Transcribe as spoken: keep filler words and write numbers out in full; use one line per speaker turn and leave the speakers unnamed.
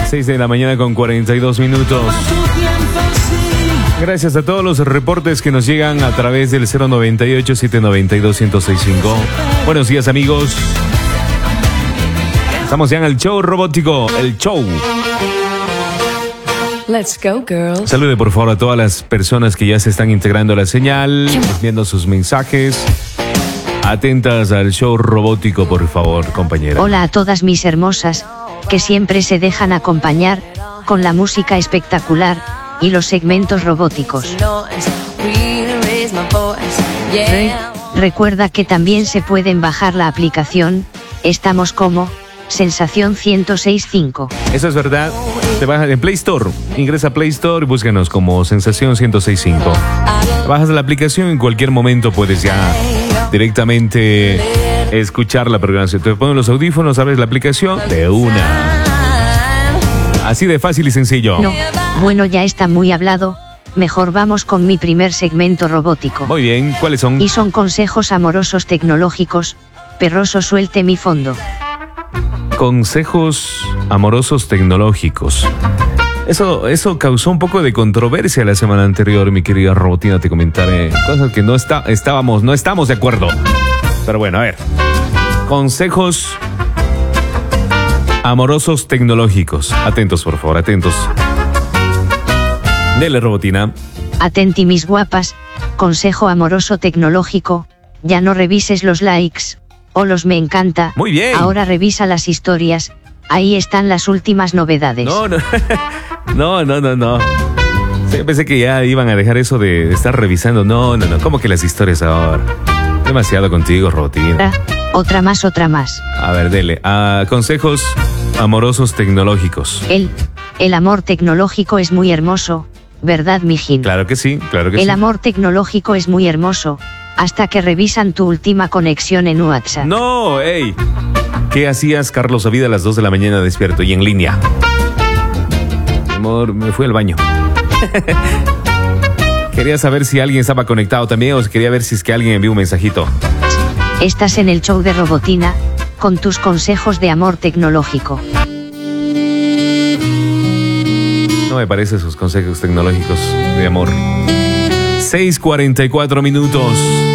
seis de la mañana con cuarenta y dos minutos. Gracias a todos los reportes que nos llegan a través del cero noventa y ocho, siete noventa y dos, ciento sesenta y cinco. Buenos días, amigos. Estamos ya en el show robótico, el show.
Let's go, girls.
Salude por favor a todas las personas que ya se están integrando a la señal, enviando sus mensajes. Atentas al show robótico, por favor, compañera.
Hola a todas mis hermosas, que siempre se dejan acompañar con la música espectacular y los segmentos robóticos. Re- recuerda que también se pueden bajar la aplicación. Estamos como Sensación ciento sesenta y cinco.
Eso es verdad. Te bajas en Play Store. Ingresa a Play Store y búscanos como Sensación ciento sesenta y cinco. Bajas la aplicación y en cualquier momento puedes ya directamente escuchar la programación. Te pones los audífonos, abres la aplicación de una. Así de fácil y sencillo.
No, bueno, ya está muy hablado. Mejor vamos con mi primer segmento robótico.
Muy bien, ¿cuáles son?
Y son consejos amorosos tecnológicos. Perroso, suelte mi fondo.
Consejos amorosos tecnológicos. Eso, eso causó un poco de controversia la semana anterior, mi querida Robotina. Te comentaré cosas que no está, estábamos, no estamos de acuerdo. Pero bueno, a ver. Consejos amorosos tecnológicos. Atentos, por favor, atentos. Dele, Robotina.
Atenti, mis guapas. Consejo amoroso tecnológico. Ya no revises los likes o los me encanta.
Muy bien.
Ahora revisa las historias. Ahí están las últimas novedades.
No, no, no, no, no, no. Sí, pensé que ya iban a dejar eso de, de estar revisando. No, no, no. ¿Cómo que las historias ahora? Demasiado contigo, Robotina.
Otra más, otra más.
A ver, dele. Ah, consejos amorosos tecnológicos.
El, el amor tecnológico es muy hermoso, ¿verdad, mijín?
Claro que sí, claro que
el
sí.
El amor tecnológico es muy hermoso, hasta que revisan tu última conexión en WhatsApp.
No, ey. ¿Qué hacías, Carlos Avida, a las dos de la mañana despierto y en línea? Mi amor, me fui al baño. Quería saber si alguien estaba conectado también o quería ver si es que alguien envió un mensajito.
Estás en el show de Robotina, con tus consejos de amor tecnológico.
No me parecen sus consejos tecnológicos de amor. seis cuarenta y cuatro minutos.